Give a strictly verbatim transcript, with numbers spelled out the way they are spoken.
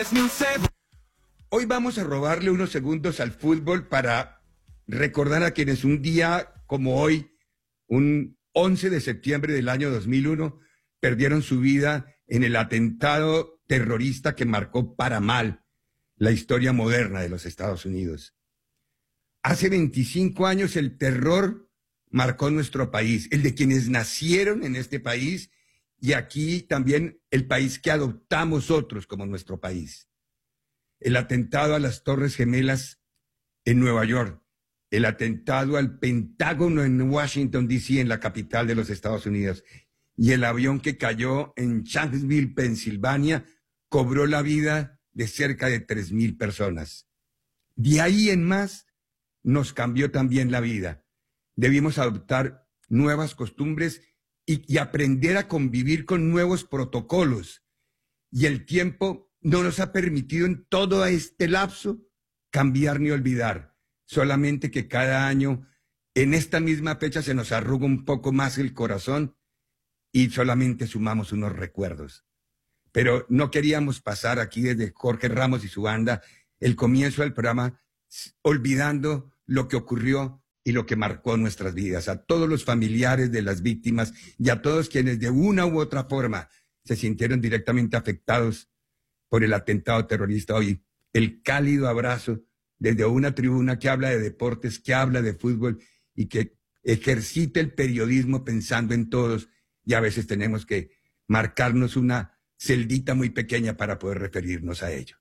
Hoy vamos a robarle unos segundos al fútbol para recordar a quienes un día como hoy, un once de septiembre del año dos mil uno, perdieron su vida en el atentado terrorista que marcó para mal la historia moderna de los Estados Unidos. Hace veinticinco años el terror marcó nuestro país, el de quienes nacieron en este país y aquí también el país que adoptamos otros como nuestro país. El atentado a las Torres Gemelas en Nueva York, el atentado al Pentágono en Washington, D C, en la capital de los Estados Unidos, y el avión que cayó en Shanksville, Pensilvania, cobró la vida de cerca de tres mil personas. De ahí en más, nos cambió también la vida. Debimos adoptar nuevas costumbres y, y aprender a convivir con nuevos protocolos. Y el tiempo no nos ha permitido en todo este lapso cambiar ni olvidar. Solamente que cada año, en esta misma fecha, se nos arruga un poco más el corazón y solamente sumamos unos recuerdos. Pero no queríamos pasar aquí desde Jorge Ramos y su banda el comienzo del programa olvidando lo que ocurrió y lo que marcó nuestras vidas. A todos los familiares de las víctimas y a todos quienes de una u otra forma se sintieron directamente afectados por el atentado terrorista hoy, el cálido abrazo desde una tribuna que habla de deportes, que habla de fútbol y que ejercita el periodismo pensando en todos, y a veces tenemos que marcarnos una celdita muy pequeña para poder referirnos a ello.